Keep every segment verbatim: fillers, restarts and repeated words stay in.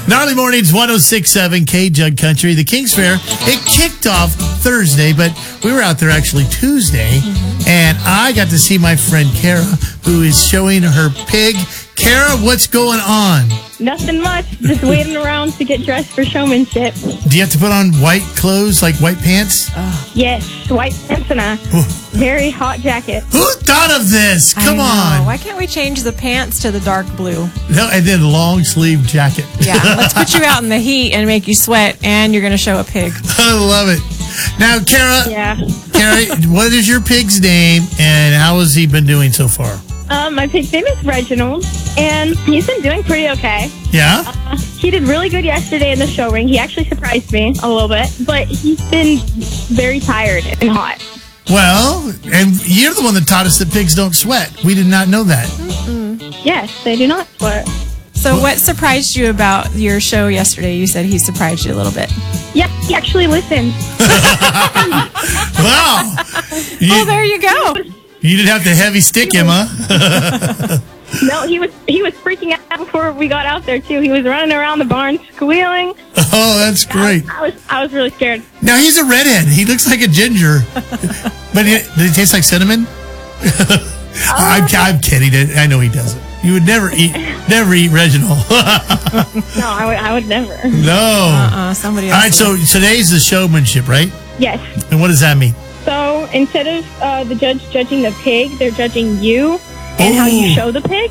Gnarly Mornings, one oh six point seven K Jug Country. The King's Fair, it kicked off Thursday, but we were out there actually Tuesday, mm-hmm. and I got to see my friend Kara, who is showing her pig. Kara, what's going on? Nothing much. Just waiting around to get dressed for showmanship. Do you have to put on white clothes, like white pants? Oh. Yes, white pants and a very hot jacket. Who thought of this? Come on. Why can't we change the pants to the dark blue? No, and then long sleeve jacket. Yeah, let's put you out in the heat and make you sweat, and you're going to show a pig. I love it. Now, Kara, yeah. Kara, what is your pig's name, and how has he been doing so far? Um, my pig's name is Reginald, and he's been doing pretty okay. Yeah? Uh, he did really good yesterday in the show ring. He actually surprised me a little bit, but he's been very tired and hot. Well, and you're the one that taught us that pigs don't sweat. We did not know that. Mm-mm. Yes, they do not sweat. So what? what surprised you about your show yesterday? You said he surprised you a little bit. Yep, he actually listened. Wow. You, oh, there you go. You didn't have to heavy stick him, huh? No, he was he was freaking out before we got out there too. He was running around the barn squealing. Oh, that's great. I was I was, I was really scared. Now he's a redhead. He looks like a ginger, but it, does he taste like cinnamon? uh, I'm, I'm kidding. I know he doesn't. You would never eat never eat Reginald. No, I would I would never. No. Uh-uh, somebody else. All right, so today's the showmanship, right? Yes. And what does that mean? So instead of uh, the judge judging the pig, they're judging you and oh. how you show the pig.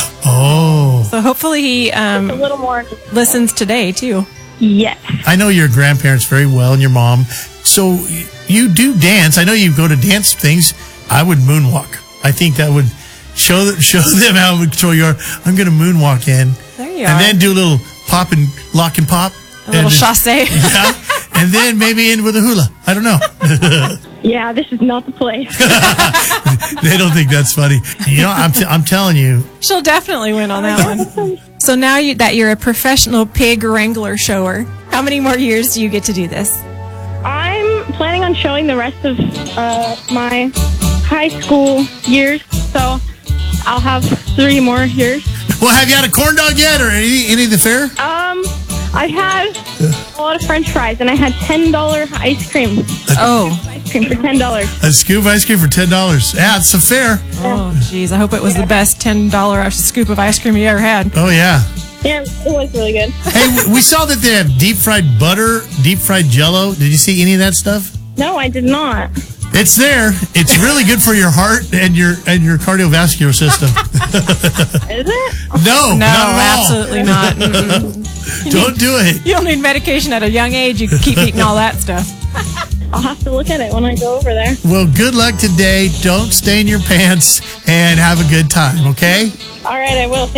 Oh. So hopefully he um, a little more listens today, too. Yes. I know your grandparents very well and your mom. So you do dance. I know you go to dance things. I would moonwalk. I think that would show them, show them how control you are. I'm going to moonwalk in. There you and are. then do a little pop and lock and pop. A little chasse. Yeah. And then maybe in with a hula. I don't know. Yeah, this is not the place. They don't think that's funny. You know, I'm, t- I'm telling you. She'll definitely win on that one. So now you, that you're a professional pig wrangler shower, how many more years do you get to do this? I'm planning on showing the rest of uh, my high school years, so I'll have three more years. Well, have you had a corn dog yet or any, any of the fair? Um, I had a lot of French fries, and I had ten dollars ice cream. Oh. Ice cream for ten dollars. A scoop of ice cream for ten dollars. Yeah, it's a fair. Oh, jeez. I hope it was the best ten dollars scoop of ice cream you ever had. Oh, yeah. Yeah, it was really good. Hey, we saw that they have deep fried butter, deep fried Jell-O. Did you see any of that stuff? No, I did not. It's there. It's really good for your heart and your and your cardiovascular system. Is it? No, No, not at all. absolutely not. Mm-mm. Don't do it. You don't need medication at a young age. You can keep eating all that stuff. I'll have to look at it when I go over there. Well, good luck today. Don't stain your pants and have a good time, okay? All right, I will.